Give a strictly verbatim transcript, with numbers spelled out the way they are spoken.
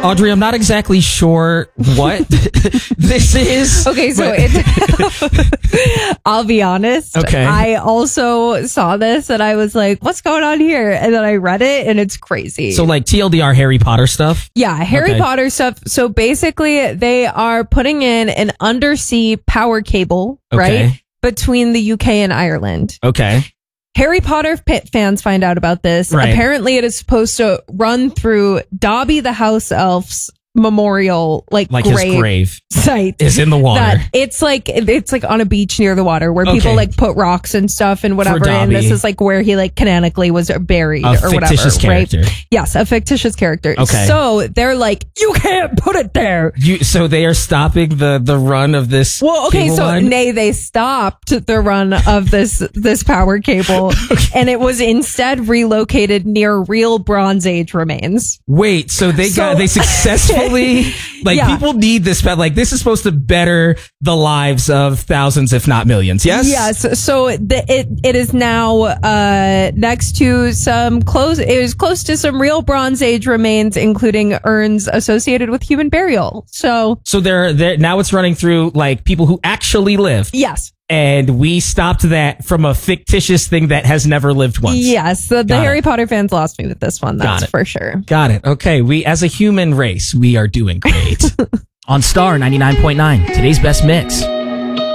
Audrey, I'm not exactly sure what this is. Okay, so but- it's, I'll be honest. Okay. I also saw this and I was like, what's going on here? And then I read it and it's crazy. So like T L D R Harry Potter stuff? Yeah, Harry Okay. Potter stuff. So basically, they are putting in an undersea power cable, Okay. right? Between the U K and Ireland. Okay. Harry Potter pit fans find out about this. Right. Apparently, it is supposed to run through Dobby the House Elf's memorial, like, Like grave, his grave site. is in the water. That it's like it's like on a beach near the water where Okay. people like put rocks and stuff and whatever. And Dobby. this is like where he like canonically was buried A or whatever. fictitious character. Right? Yes, a fictitious character. Okay. So they're like, you can't put it there. You, so they are stopping the, the run of this. Well, okay, cable so line? nay, they stopped the run of this this power cable, and it was instead relocated near real Bronze Age remains. Wait, so they So- got they successfully like Yeah. people need this, but like this is supposed to better the lives of thousands, if not millions. Yes. Yes. So the, it it is now uh, next to some close. It is close to some real Bronze Age remains, including urns associated with human burial. So So they're they're now it's running through like people who actually lived. yes. And we stopped that from a fictitious thing that has never lived once. Yes, the, the Got Harry it. Potter fans lost me with this one. Got That's it. for sure. Got it. Okay. We, as a human race, we are doing great. On Star ninety-nine point nine, today's best mix.